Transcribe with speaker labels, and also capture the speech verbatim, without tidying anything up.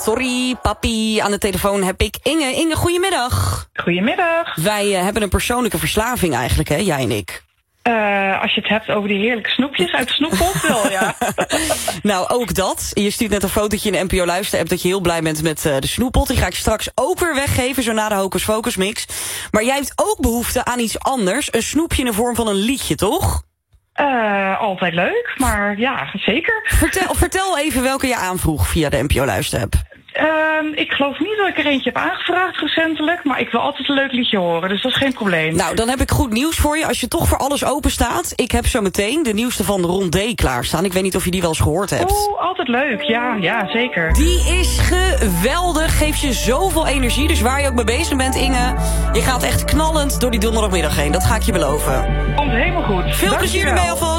Speaker 1: sorry, papi. Aan de telefoon heb ik Inge. Inge, goedemiddag.
Speaker 2: Goedemiddag.
Speaker 1: Wij uh, hebben een persoonlijke verslaving eigenlijk, hè, jij en ik.
Speaker 2: Uh, als je het hebt over die heerlijke snoepjes uit de snoeppot, wel, ja.
Speaker 1: Nou, ook dat. Je stuurt net een fotootje in de N P O Luister-app dat je heel blij bent met uh, de snoeppot. Die ga ik straks ook weer weggeven, zo na de Hocus Focus mix. Maar jij hebt ook behoefte aan iets anders. Een snoepje in de vorm van een liedje, toch?
Speaker 2: Uh, altijd leuk, maar ja, zeker.
Speaker 1: Vertel, vertel even welke je aanvroeg via de N P O Luister-app.
Speaker 2: Uh, ik geloof niet dat ik er eentje heb aangevraagd recentelijk, maar ik wil altijd een leuk liedje horen, dus dat is geen probleem.
Speaker 1: Nou, dan heb ik goed nieuws voor je. Als je toch voor alles open staat, ik heb zo meteen de nieuwste van Rondé klaarstaan. Ik weet niet of je die wel eens gehoord hebt.
Speaker 2: Oh, altijd leuk. Ja, ja, zeker.
Speaker 1: Die is geweldig, geeft je zoveel energie. Dus waar je ook mee bezig bent, Inge, je gaat echt knallend door die donderdagmiddag heen. Dat ga ik je beloven.
Speaker 2: Komt helemaal goed.
Speaker 1: Veel
Speaker 2: Dank
Speaker 1: plezier
Speaker 2: je wel.
Speaker 1: ermee alvast.